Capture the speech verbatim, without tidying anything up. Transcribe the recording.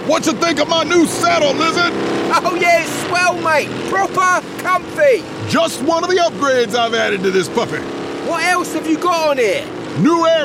What you think of my new saddle, Lizard? Oh yeah, it's swell, mate. Proper comfy. Just one of the upgrades I've added to this puppy. What else have you got on here? New air